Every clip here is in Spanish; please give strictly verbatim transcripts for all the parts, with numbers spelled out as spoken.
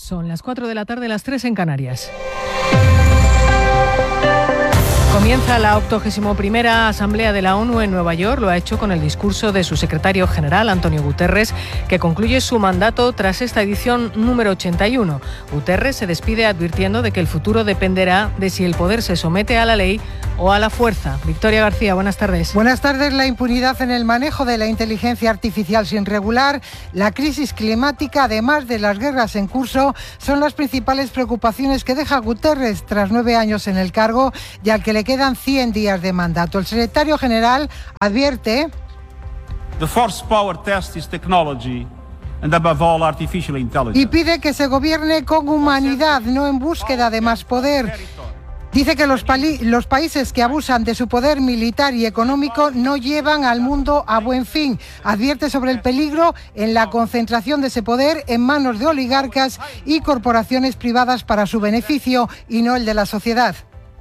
Son las cuatro de la tarde, las tres en Canarias. Comienza la octogésima primera Asamblea de la ONU en Nueva York. Lo ha hecho con el discurso de su secretario general, Antonio Guterres, que concluye su mandato tras esta edición número ochenta y uno. Guterres se despide advirtiendo de que el futuro dependerá de si el poder se somete a la ley o a la fuerza. Victoria García, buenas tardes. Buenas tardes. La impunidad en el manejo de la inteligencia artificial sin regular, la crisis climática, además de las guerras en curso, son las principales preocupaciones que deja Guterres tras nueve años en el cargo y al que le quedan cien días de mandato. El secretario general advierte: The force power test is technology and above all artificial intelligence. Y pide que se gobierne con humanidad, no en búsqueda de más poder. Dice que los, pali- los países que abusan de su poder militar y económico no llevan al mundo a buen fin. Advierte sobre el peligro en la concentración de ese poder en manos de oligarcas y corporaciones privadas para su beneficio y no el de la sociedad.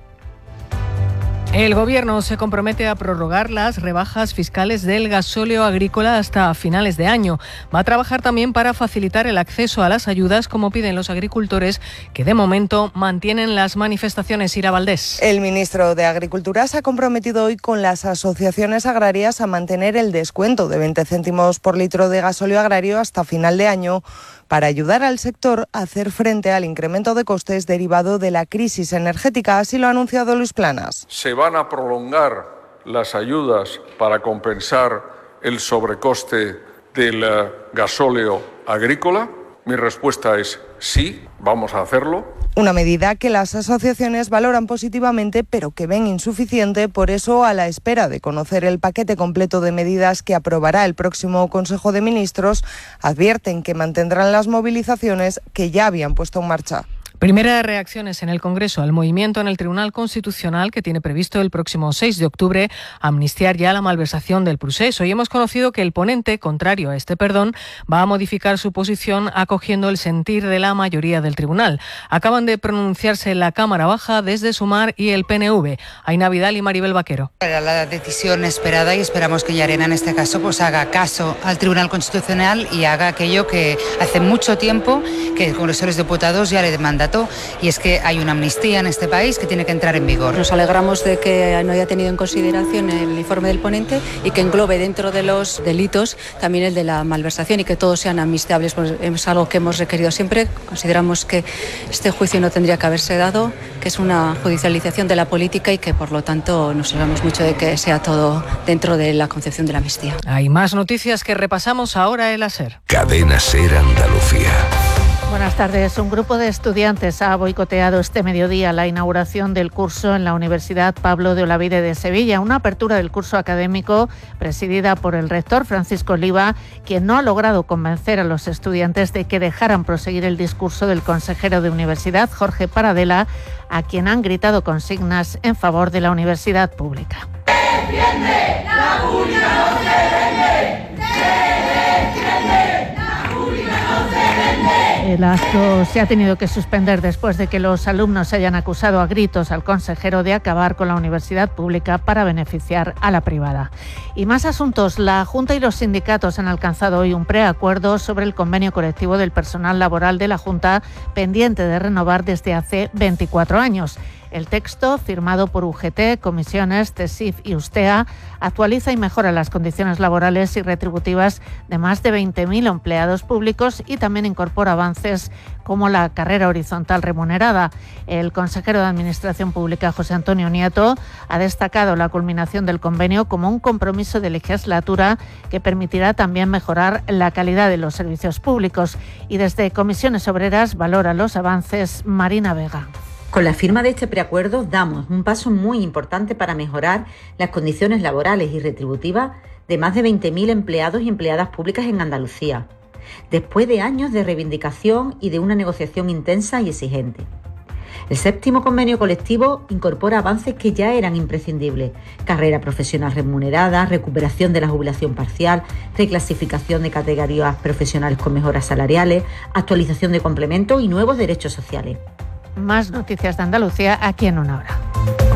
El Gobierno se compromete a prorrogar las rebajas fiscales del gasóleo agrícola hasta finales de año. Va a trabajar también para facilitar el acceso a las ayudas, como piden los agricultores, que de momento mantienen las manifestaciones. Ira Valdés. El ministro de Agricultura se ha comprometido hoy con las asociaciones agrarias a mantener el descuento de veinte céntimos por litro de gasóleo agrario hasta final de año, para ayudar al sector a hacer frente al incremento de costes derivado de la crisis energética. Así lo ha anunciado Luis Planas. ¿Se van a prolongar las ayudas para compensar el sobrecoste del gasóleo agrícola? Mi respuesta es sí, vamos a hacerlo. Una medida que las asociaciones valoran positivamente, pero que ven insuficiente. Por eso, a la espera de conocer el paquete completo de medidas que aprobará el próximo Consejo de Ministros, advierten que mantendrán las movilizaciones que ya habían puesto en marcha. Primeras reacciones en el Congreso al movimiento en el Tribunal Constitucional, que tiene previsto el próximo seis de octubre amnistiar ya la malversación del Prusés. Hoy hemos conocido que el ponente, contrario a este perdón, va a modificar su posición acogiendo el sentir de la mayoría del tribunal. Acaban de pronunciarse la Cámara Baja desde Sumar y el P N V. Aina Vidal y Maribel Vaquero. Era la decisión esperada y esperamos que Llarena en este caso pues haga caso al Tribunal Constitucional y haga aquello que hace mucho tiempo que el Congreso de los Diputados ya le demanda, y es que hay una amnistía en este país que tiene que entrar en vigor. Nos alegramos de que no haya tenido en consideración el informe del ponente y que englobe dentro de los delitos también el de la malversación y que todos sean amnistiables. Pues es algo que hemos requerido siempre. Consideramos que este juicio no tendría que haberse dado, que es una judicialización de la política y que por lo tanto nos alegramos mucho de que sea todo dentro de la concepción de la amnistía. Hay más noticias que repasamos ahora en la SER. Cadena SER Andalucía. Buenas tardes. Un grupo de estudiantes ha boicoteado este mediodía la inauguración del curso en la Universidad Pablo de Olavide de Sevilla, una apertura del curso académico presidida por el rector Francisco Oliva, quien no ha logrado convencer a los estudiantes de que dejaran proseguir el discurso del consejero de universidad, Jorge Paradela, a quien han gritado consignas en favor de la universidad pública. ¡Defiende! ¡La pública no se vende! ¡Se defiende! ¡La pública no se vende! El acto se ha tenido que suspender después de que los alumnos hayan acusado a gritos al consejero de acabar con la universidad pública para beneficiar a la privada. Y más asuntos. La Junta y los sindicatos han alcanzado hoy un preacuerdo sobre el convenio colectivo del personal laboral de la Junta, pendiente de renovar desde hace veinticuatro años. El texto, firmado por U G T, Comisiones, TESIF y USTEA, actualiza y mejora las condiciones laborales y retributivas de más de veinte mil empleados públicos y también incorpora avances como la carrera horizontal remunerada. El consejero de Administración Pública, José Antonio Nieto, ha destacado la culminación del convenio como un compromiso de legislatura que permitirá también mejorar la calidad de los servicios públicos. Y desde Comisiones Obreras valora los avances Marina Vega. Con la firma de este preacuerdo damos un paso muy importante para mejorar las condiciones laborales y retributivas de más de veinte mil empleados y empleadas públicas en Andalucía, después de años de reivindicación y de una negociación intensa y exigente. El séptimo convenio colectivo incorpora avances que ya eran imprescindibles: carrera profesional remunerada, recuperación de la jubilación parcial, reclasificación de categorías profesionales con mejoras salariales, actualización de complementos y nuevos derechos sociales. Más noticias de Andalucía aquí en una hora.